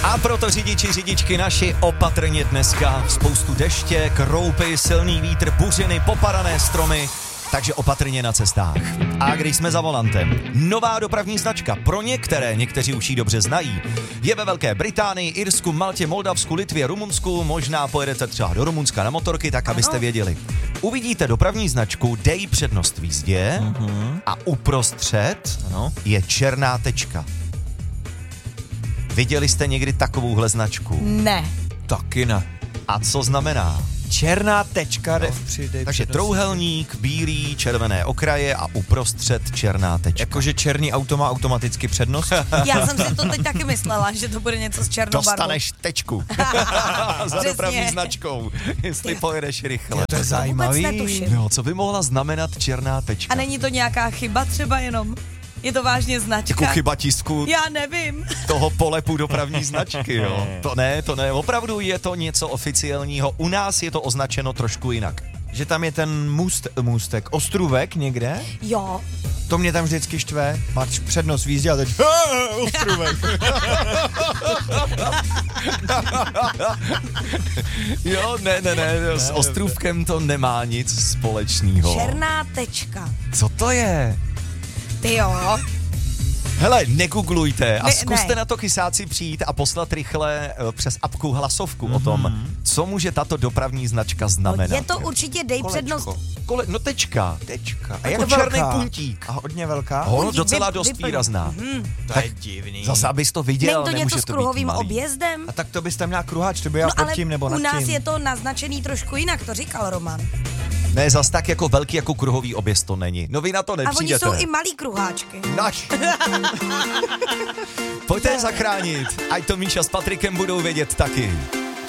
A proto řidiči, řidičky naši opatrně dneska. Spoustu deště, kroupy, silný vítr, buřiny, popadané stromy. Takže opatrně na cestách. A když jsme za volantem, nová dopravní značka pro někteří už ji dobře znají, je ve Velké Británii, Irsku, Maltě, Moldavsku, Litvě, Rumunsku, možná pojedete třeba do Rumunska na motorky, tak abyste věděli. Uvidíte dopravní značku, dej přednost v jízdě a uprostřed je černá tečka. Viděli jste někdy takovouhle značku? Ne. Taky ne. A co znamená? Černá tečka. Takže trouhelník, bílý, červené okraje a uprostřed černá tečka. Jakože černý auto má automaticky přednost? Já jsem si to teď taky myslela, že to bude něco s černou barvou. Dostaneš tečku za dopravní značkou, jestli pojedeš rychle. To je zajímavý. Vůbec netuším. No, co by mohla znamenat černá tečka? A není to nějaká chyba třeba jenom? Je to vážně značka? Jako chyba tisku Já nevím. toho polepu dopravní značky, jo? To ne, opravdu je to něco oficiálního. U nás je to označeno trošku jinak. Že tam je ten můstek, ostrůvek někde? Jo. To mě tam vždycky štve. Máš přednost v jízdě a teď ostrůvek. Jo, ne, s ostrůvkem to nemá nic společného. Černá tečka. Co to je? Ty jo. Hele, negooglujte a Ne. zkuste na to chysáci přijít a poslat rychle přes apku hlasovku o tom, co může tato dopravní značka znamenat. Je to určitě dej přednost. No tečka. A Jako jak černý velká? puntík. A hodně velká? Puntík Docela dost vyplň. výrazná. To je divný. Zase, abys to viděl, Není to nemůže něco s to být kruhovým malý. objezdem? A tak to bys tam měla kruháč, to by já pod ale tím nebo nad u nás tím. je to naznačený trošku jinak, to říkal Roman. Ne, zas tak jako velký jako kruhový objezd to není. No vy na to A oni nepřijdete. jsou i malý kruháčky. Naš. Pojďte je zachránit, ať to Míša s Patrikem budou vědět taky.